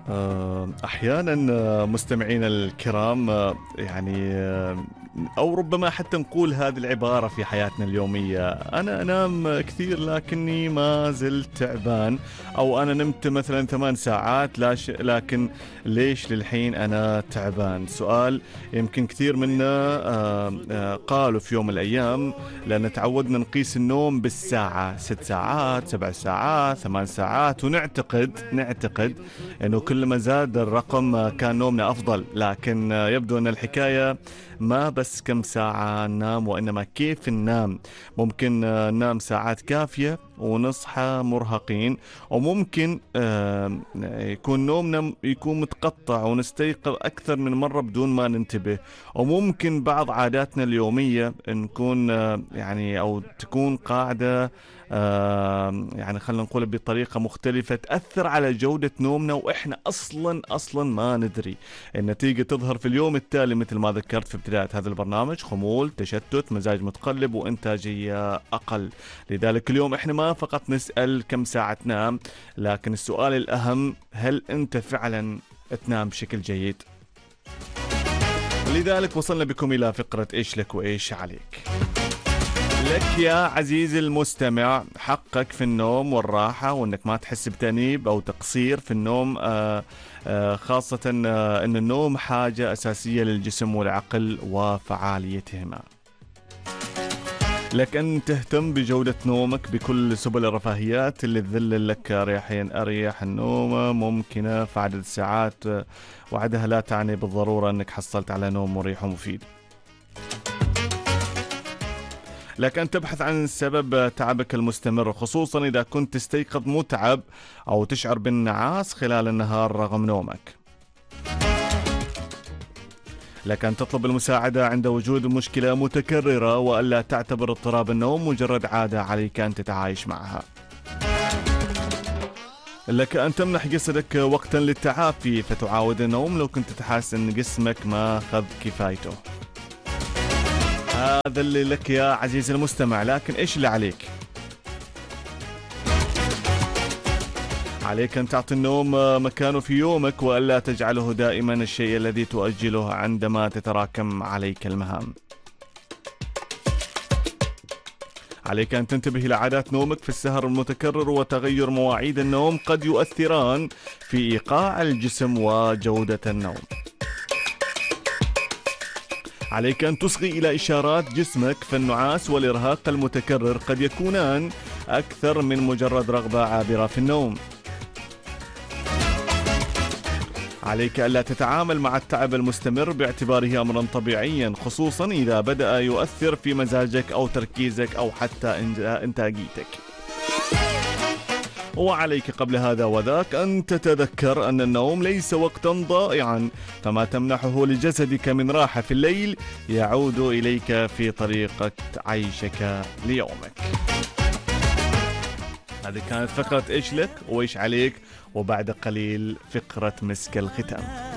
أحيانا مستمعينا الكرام، يعني أو ربما حتى نقول هذه العبارة في حياتنا اليومية: أنا أنام كثير لكني ما زلت تعبان، أو أنا نمت مثلا 8 ساعات لكن ليش للحين أنا تعبان؟ سؤال يمكن كثير منا قالوا في يوم من الأيام، لأن تعودنا نقيس النوم بالساعة، 6 ساعات، 7 ساعات، 8 ساعات، ونعتقد انه كل ما زاد الرقم كان نومنا افضل. لكن يبدو ان الحكاية ما بس كم ساعة ننام، وانما كيف ننام. ممكن ننام ساعات كافية ونصحى مرهقين، وممكن يكون نومنا يكون متقطع ونستيقظ اكثر من مرة بدون ما ننتبه. وممكن بعض عاداتنا اليومية نكون يعني او تكون قاعدة يعني خلينا نقول بطريقة مختلفة تأثر على جودة نومنا، وإحنا أصلا ما ندري. النتيجة تظهر في اليوم التالي مثل ما ذكرت في بداية هذا البرنامج: خمول، تشتت، مزاج متقلب، وإنتاجية أقل. لذلك اليوم إحنا ما فقط نسأل كم ساعة تنام، لكن السؤال الأهم: هل أنت فعلا تنام بشكل جيد؟ لذلك وصلنا بكم إلى فقرة إيش لك وإيش عليك. لك يا عزيزي المستمع حقك في النوم والراحة، وانك ما تحس بتأنيب او تقصير في النوم، خاصة ان النوم حاجة اساسية للجسم والعقل وفعاليتهما. لك ان تهتم بجودة نومك بكل سبل الرفاهيات اللي تذلل لك اريح النوم ممكنة في عدد الساعات وعدها. لا تعني بالضرورة انك حصلت على نوم مريح ومفيد. لك أن تبحث عن سبب تعبك المستمر، خصوصا إذا كنت تستيقظ متعب أو تشعر بالنعاس خلال النهار رغم نومك. لك أن تطلب المساعدة عند وجود مشكلة متكررة، وألا تعتبر اضطراب النوم مجرد عادة عليك أن تتعايش معها. لك أن تمنح جسدك وقتا للتعافي، فتعاود النوم لو كنت تحس أن جسمك ما أخذ كفايته. هذا اللي لك يا عزيزي المستمع، لكن إيش اللي عليك؟ عليك أن تعطي النوم مكانه في يومك، وألا تجعله دائما الشيء الذي تؤجله عندما تتراكم عليك المهام. عليك أن تنتبه إلى عادات نومك، في السهر المتكرر وتغير مواعيد النوم قد يؤثران في إيقاع الجسم وجودة النوم. عليك أن تصغي إلى إشارات جسمك، فالنعاس والإرهاق المتكرر قد يكونان أكثر من مجرد رغبة عابرة في النوم. عليك ألا تتعامل مع التعب المستمر باعتباره أمرا طبيعيا، خصوصا إذا بدأ يؤثر في مزاجك أو تركيزك أو حتى إنتاجيتك. وعليك قبل هذا وذاك أن تتذكر أن النوم ليس وقتا ضائعا، فما تمنحه لجسدك من راحة في الليل يعود إليك في طريقة عيشك ليومك. هذه كانت فقرة إيش لك وإيش عليك، وبعد قليل فقرة مسك الختام.